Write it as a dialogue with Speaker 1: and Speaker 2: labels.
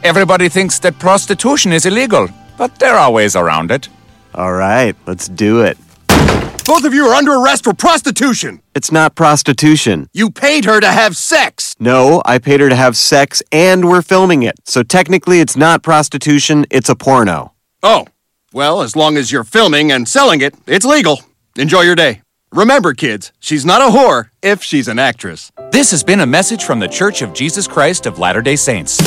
Speaker 1: Everybody thinks that prostitution is illegal, but there are ways around it.
Speaker 2: All right, let's do it.
Speaker 3: Both of you are under arrest for prostitution.
Speaker 2: It's not prostitution.
Speaker 3: You paid her to have sex.
Speaker 2: No, I paid her to have sex and we're filming it. So technically it's not prostitution, it's a porno.
Speaker 3: Oh, well, as long as you're filming and selling it, it's legal. Enjoy your day. Remember, kids, she's not a whore if she's an actress.
Speaker 1: This has been a message from The Church of Jesus Christ of Latter-day Saints.